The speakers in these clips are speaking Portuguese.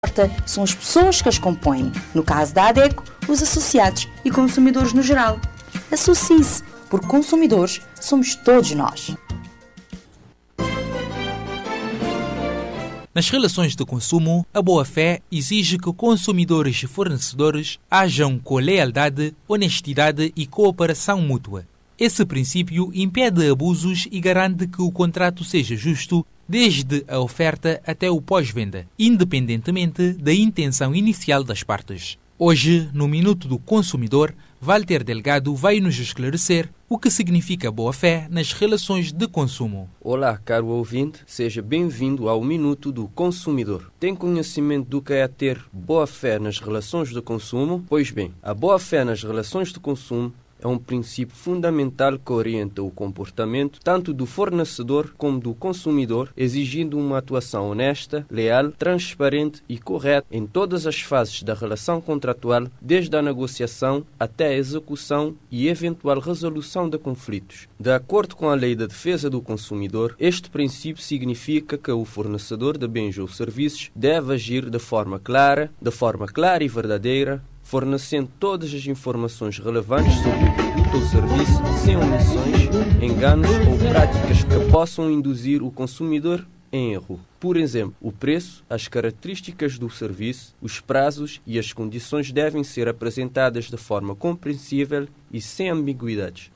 São as pessoas que as compõem. No caso da ADECO, os associados e consumidores no geral. Associe-se, porque consumidores somos todos nós. Nas relações de consumo, a boa-fé exige que consumidores e fornecedores hajam com lealdade, honestidade e cooperação mútua. Esse princípio impede abusos e garante que o contrato seja justo desde a oferta até o pós-venda, independentemente da intenção inicial das partes. Hoje, no Minuto do Consumidor, Walter Delgado vai nos esclarecer o que significa boa-fé nas relações de consumo. Olá, caro ouvinte, seja bem-vindo ao Minuto do Consumidor. Tem conhecimento do que é ter boa-fé nas relações de consumo? Pois bem, a boa-fé nas relações de consumo é um princípio fundamental que orienta o comportamento tanto do fornecedor como do consumidor, exigindo uma atuação honesta, leal, transparente e correta em todas as fases da relação contratual, desde a negociação até a execução e eventual resolução de conflitos. De acordo com a Lei da Defesa do Consumidor, este princípio significa que o fornecedor de bens ou serviços deve agir de forma clara e verdadeira, fornecendo todas as informações relevantes sobre o produto ou serviço, sem omissões, enganos ou práticas que possam induzir o consumidor em erro. Por exemplo, o preço, as características do serviço, os prazos e as condições devem ser apresentadas de forma compreensível e sem ambiguidades.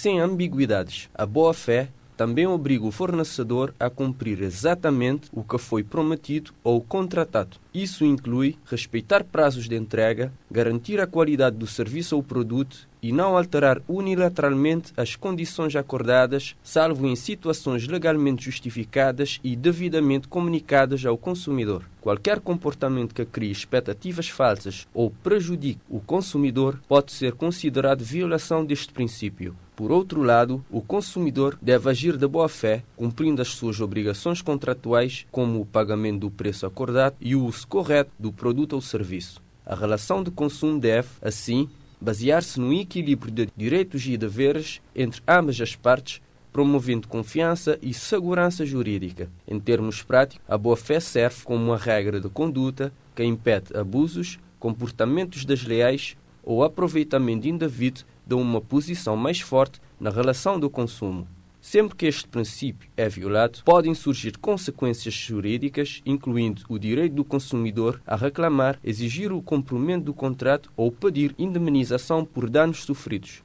A boa-fé também obriga o fornecedor a cumprir exatamente o que foi prometido ou contratado. Isso inclui respeitar prazos de entrega, garantir a qualidade do serviço ou produto e não alterar unilateralmente as condições acordadas, salvo em situações legalmente justificadas e devidamente comunicadas ao consumidor. Qualquer comportamento que crie expectativas falsas ou prejudique o consumidor pode ser considerado violação deste princípio. Por outro lado, o consumidor deve agir de boa fé, cumprindo as suas obrigações contratuais, como o pagamento do preço acordado e o uso correto do produto ou serviço. A relação de consumo deve, assim, basear-se no equilíbrio de direitos e deveres entre ambas as partes, promovendo confiança e segurança jurídica. Em termos práticos, a boa-fé serve como uma regra de conduta que impede abusos, comportamentos desleais ou aproveitamento indevido de uma posição mais forte na relação do consumo. Sempre que este princípio é violado, podem surgir consequências jurídicas, incluindo o direito do consumidor a reclamar, exigir o cumprimento do contrato ou pedir indemnização por danos sofridos.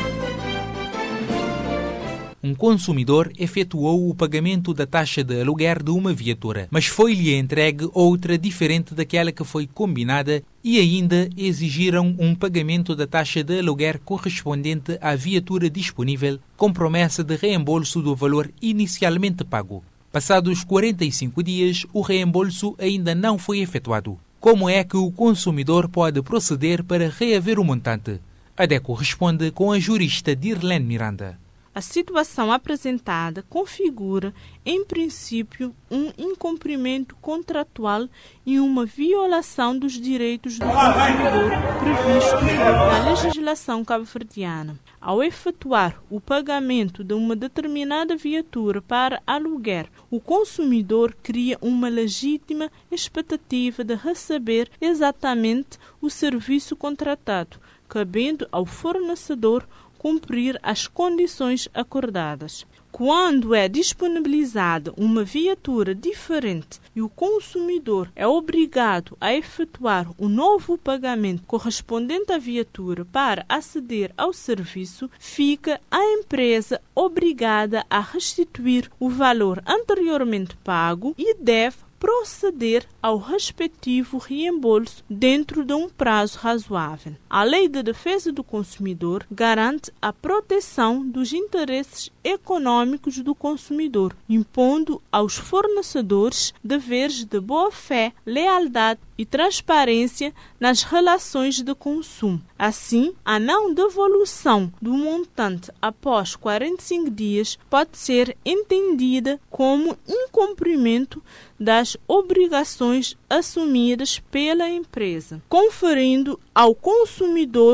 Um consumidor efetuou o pagamento da taxa de aluguer de uma viatura, mas foi-lhe entregue outra diferente daquela que foi combinada e ainda exigiram um pagamento da taxa de aluguer correspondente à viatura disponível, com promessa de reembolso do valor inicialmente pago. Passados 45 dias, o reembolso ainda não foi efetuado. Como é que o consumidor pode proceder para reaver o montante? A ADECO responde com a jurista Dirlene Miranda. A situação apresentada configura, em princípio, um incumprimento contratual e uma violação dos direitos do consumidor previstos na legislação cabo-verdiana. Ao efetuar o pagamento de uma determinada viatura para aluguer, o consumidor cria uma legítima expectativa de receber exatamente o serviço contratado, cabendo ao fornecedor cumprir as condições acordadas. Quando é disponibilizada uma viatura diferente e o consumidor é obrigado a efetuar um novo pagamento correspondente à viatura para aceder ao serviço, fica a empresa obrigada a restituir o valor anteriormente pago e deve proceder ao respectivo reembolso dentro de um prazo razoável. A Lei de Defesa do Consumidor garante a proteção dos interesses econômicos do consumidor, impondo aos fornecedores deveres de boa-fé, lealdade e transparência nas relações de consumo. Assim, a não devolução do montante após 45 dias pode ser entendida como incumprimento das obrigações assumidas pela empresa, conferindo ao consumidor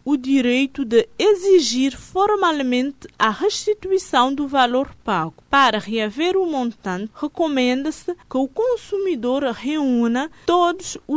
o direito de exigir formalmente a restituição do valor pago. Para reaver o montante, recomenda-se que o consumidor reúna todos os